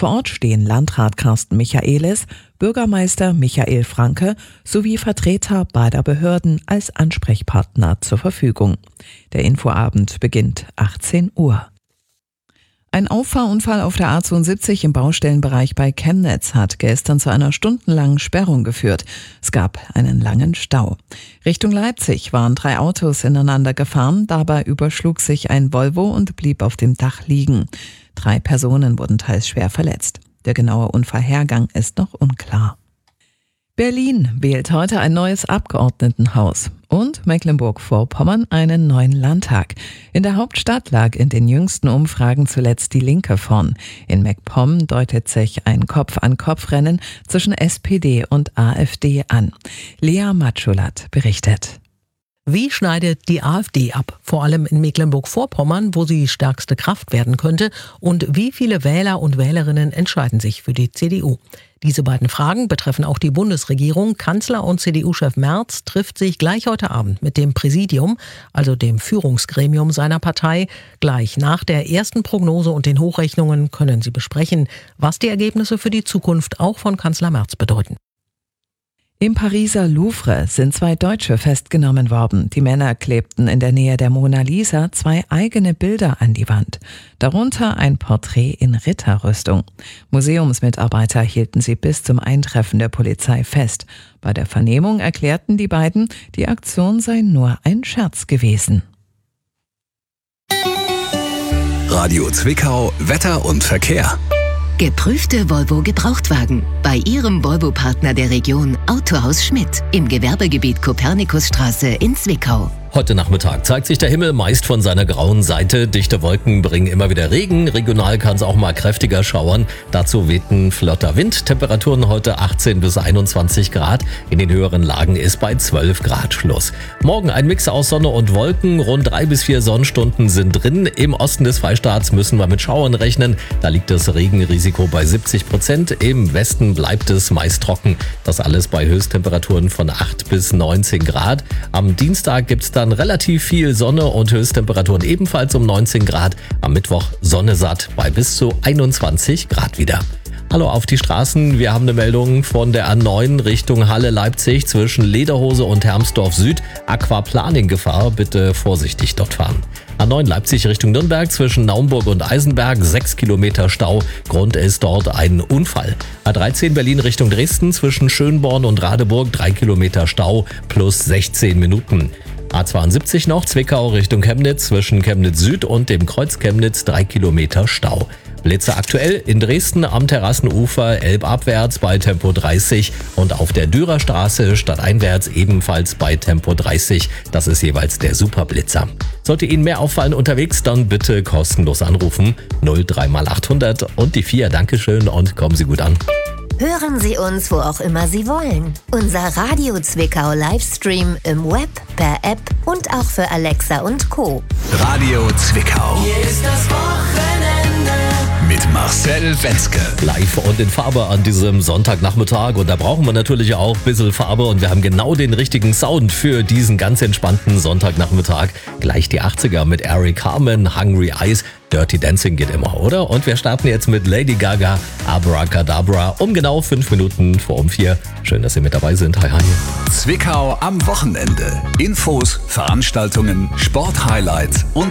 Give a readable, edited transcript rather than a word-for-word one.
Vor Ort stehen Landrat Carsten Michaelis, Bürgermeister Michael Franke sowie Vertreter beider Behörden als Ansprechpartner zur Verfügung. Der Infoabend beginnt 18 Uhr. Ein Auffahrunfall auf der A72 im Baustellenbereich bei Chemnitz hat gestern zu einer stundenlangen Sperrung geführt. Es gab einen langen Stau. Richtung Leipzig waren 3 Autos ineinander gefahren. Dabei überschlug sich ein Volvo und blieb auf dem Dach liegen. 3 Personen wurden teils schwer verletzt. Der genaue Unfallhergang ist noch unklar. Berlin wählt heute ein neues Abgeordnetenhaus und Mecklenburg-Vorpommern einen neuen Landtag. In der Hauptstadt lag in den jüngsten Umfragen zuletzt die Linke vorn. In MacPom deutet sich ein Kopf-an-Kopf-Rennen zwischen SPD und AfD an. Lea Matschulat berichtet. Wie schneidet die AfD ab? Vor allem in Mecklenburg-Vorpommern, wo sie stärkste Kraft werden könnte. Und wie viele Wähler und Wählerinnen entscheiden sich für die CDU? Diese beiden Fragen betreffen auch die Bundesregierung. Kanzler und CDU-Chef Merz trifft sich gleich heute Abend mit dem Präsidium, also dem Führungsgremium seiner Partei. Gleich nach der ersten Prognose und den Hochrechnungen können sie besprechen, was die Ergebnisse für die Zukunft auch von Kanzler Merz bedeuten. Im Pariser Louvre sind 2 Deutsche festgenommen worden. Die Männer klebten in der Nähe der Mona Lisa 2 eigene Bilder an die Wand. Darunter ein Porträt in Ritterrüstung. Museumsmitarbeiter hielten sie bis zum Eintreffen der Polizei fest. Bei der Vernehmung erklärten die beiden, die Aktion sei nur ein Scherz gewesen. Radio Zwickau, Wetter und Verkehr. Geprüfte Volvo-Gebrauchtwagen. Bei Ihrem Volvo-Partner der Region Autohaus Schmidt im Gewerbegebiet Kopernikusstraße in Zwickau. Heute Nachmittag zeigt sich der Himmel meist von seiner grauen Seite. Dichte Wolken bringen immer wieder Regen. Regional kann es auch mal kräftiger schauern. Dazu weht ein flotter Wind. Temperaturen heute 18 bis 21 Grad. In den höheren Lagen ist bei 12 Grad Schluss. Morgen ein Mix aus Sonne und Wolken. Rund 3 bis 4 Sonnenstunden sind drin. Im Osten des Freistaats müssen wir mit Schauern rechnen. Da liegt das Regenrisiko bei 70%. Im Westen bleibt es meist trocken. Das alles bei Höchsttemperaturen von 8 bis 19 Grad. Am Dienstag gibt es dann relativ viel Sonne und Höchsttemperaturen ebenfalls um 19 Grad. Am Mittwoch Sonne satt bei bis zu 21 Grad wieder. Hallo auf die Straßen. Wir haben eine Meldung von der A9 Richtung Halle-Leipzig zwischen Lederhose und Hermsdorf Süd. Aquaplaning-Gefahr. Bitte vorsichtig dort fahren. A9 Leipzig Richtung Nürnberg zwischen Naumburg und Eisenberg 6 Kilometer Stau. Grund ist dort ein Unfall. A13 Berlin Richtung Dresden zwischen Schönborn und Radeburg 3 Kilometer Stau plus 16 Minuten. A72 noch, Zwickau Richtung Chemnitz zwischen Chemnitz Süd und dem Kreuz Chemnitz 3 Kilometer Stau. Blitze aktuell in Dresden am Terrassenufer elbabwärts bei Tempo 30 und auf der Dürerstraße stadteinwärts ebenfalls bei Tempo 30. Das ist jeweils der Superblitzer. Sollte Ihnen mehr auffallen unterwegs, dann bitte kostenlos anrufen. 03 mal 800 und die 4. Dankeschön und kommen Sie gut an. Hören Sie uns, wo auch immer Sie wollen. Unser Radio Zwickau Livestream im Web, per App und auch für Alexa und Co. Radio Zwickau. Hier ist das Wochenende. Mit Marcel Wenzke. Live und in Farbe an diesem Sonntagnachmittag. Und da brauchen wir natürlich auch ein bisschen Farbe. Und wir haben genau den richtigen Sound für diesen ganz entspannten Sonntagnachmittag. Gleich die 80er mit Eric Carmen, Hungry Eyes. Dirty Dancing geht immer, oder? Und wir starten jetzt mit Lady Gaga, Abracadabra, um genau 5 Minuten vor um 4. Schön, dass Sie mit dabei sind. Hi, hi. Zwickau am Wochenende. Infos, Veranstaltungen, Sporthighlights und